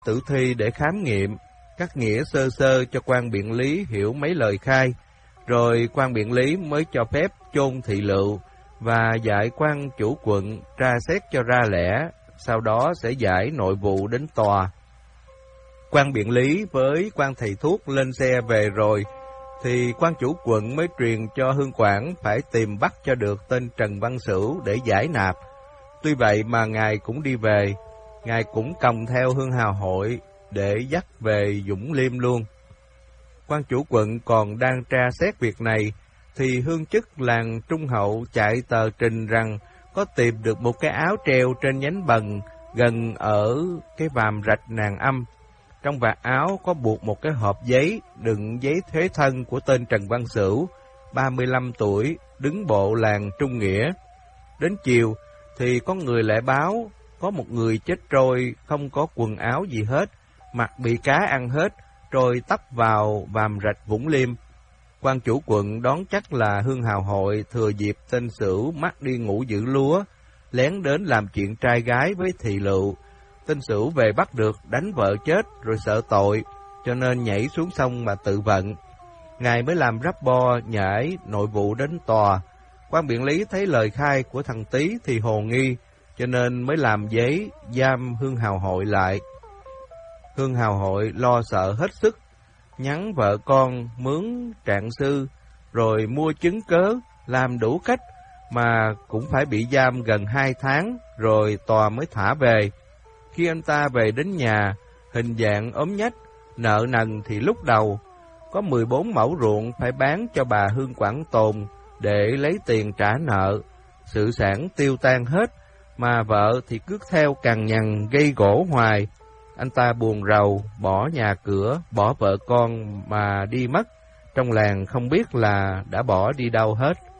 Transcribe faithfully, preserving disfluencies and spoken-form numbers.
tử thi để khám nghiệm, cắt nghĩa sơ sơ cho quan biện lý hiểu mấy lời khai, rồi quan biện lý mới cho phép chôn thị lựu và dạy quan chủ quận tra xét cho ra lẽ, sau đó sẽ giải nội vụ đến tòa. Quan biện lý với quan thầy thuốc lên xe về rồi, thì quan chủ quận mới truyền cho Hương Quảng phải tìm bắt cho được tên Trần Văn Sửu để giải nạp. Tuy vậy mà ngài cũng đi về, ngài cũng còng theo Hương Hào Hội để dắt về Dũng Liêm luôn. Quan chủ quận còn đang tra xét việc này, thì hương chức làng Trung Hậu chạy tờ trình rằng có tìm được một cái áo treo trên nhánh bần gần ở cái vàm rạch Nàng Âm. Trong vạt áo có buộc một cái hộp giấy đựng giấy thuế thân của tên Trần Văn Sửu, ba mươi lăm tuổi, đứng bộ làng Trung Nghĩa. Đến chiều thì có người lại báo có một người chết trôi, không có quần áo gì hết, mặt bị cá ăn hết, trôi tấp vào vàm rạch Vũng Liêm. Quan chủ quận đoán chắc là Hương Hào Hội thừa dịp tên Sửu mắc đi ngủ giữ lúa, lén đến làm chuyện trai gái với thị lựu. Tên Sửu về bắt được, đánh vợ chết rồi sợ tội, cho nên nhảy xuống sông mà tự vận. Ngài mới làm rắp bo nhảy nội vụ đến tòa. Quan biện lý thấy lời khai của thằng Tý thì hồ nghi, cho nên mới làm giấy giam Hương Hào Hội lại. Hương Hào Hội lo sợ hết sức, nhắn vợ con mướn trạng sư, rồi mua chứng cớ, làm đủ cách, mà cũng phải bị giam gần hai tháng, rồi tòa mới thả về. Khi anh ta về đến nhà, hình dạng ốm nhách, nợ nần thì lúc đầu, có mười bốn mẫu ruộng phải bán cho bà Hương Quảng Tồn để lấy tiền trả nợ. Sự sản tiêu tan hết, mà vợ thì cứ theo cằn nhằn gây gổ hoài. Anh ta buồn rầu, bỏ nhà cửa, bỏ vợ con mà đi mất. Trong làng không biết là đã bỏ đi đâu hết.